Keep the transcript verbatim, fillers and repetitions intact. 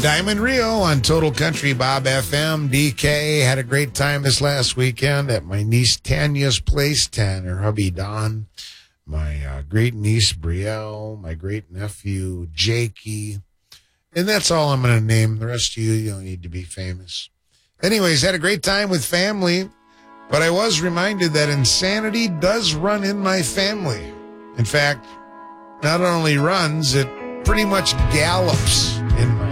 Diamond Rio on Total Country Bob F M. D K had a great time this last weekend at my niece Tanya's place, Tan, her hubby Don, my uh, great niece Brielle, my great nephew Jakey. And that's all I'm going to name. The rest of you, you don't need to be famous. Anyways, had a great time with family, but I was reminded that insanity does run in my family. In fact, not only runs, it pretty much gallops.